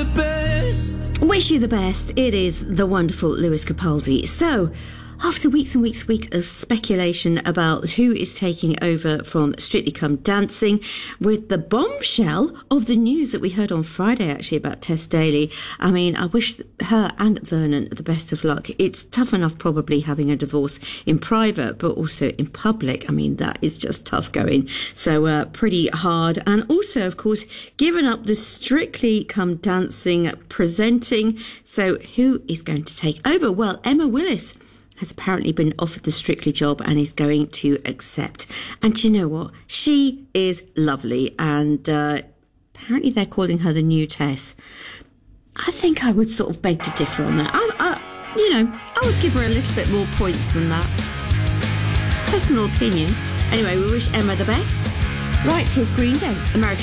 the best. Wish you the best. It is the wonderful Lewis Capaldi. So, after weeks and weeks of speculation about who is taking over from Strictly Come Dancing, with the bombshell of the news that we heard on Friday actually about Tess Daly, I mean, I wish her and Vernon the best of luck. It's tough enough probably having a divorce in private, but also in public. I mean, that is just tough going. So pretty hard. And also, of course, given up the Strictly Come Dancing presenting. So who is going to take over? Well, Emma Willis has apparently been offered the Strictly job and is going to accept. And you know what? She is lovely. And apparently they're calling her the new Tess. I think I would sort of beg to differ on that. I would give her a little bit more points than that. Personal opinion. Anyway, we wish Emma the best. Right, here's Green Day, American